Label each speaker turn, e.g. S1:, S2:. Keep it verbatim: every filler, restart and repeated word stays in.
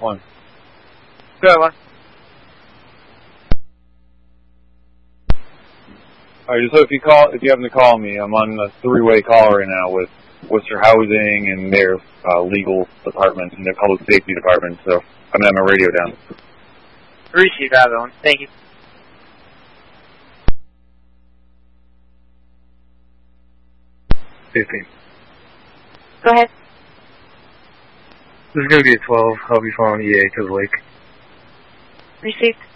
S1: one.
S2: Good one.
S1: All right, so if you call, if you happen to call me, I'm on a three-way call right now with Worcester Housing and their uh, legal department and their public safety department. So I'm gonna have my radio down.
S2: Receive that one. Thank you.
S3: fifteen.
S4: Go ahead.
S3: This is going to be a twelve. I'll be following E A to the lake.
S4: Received.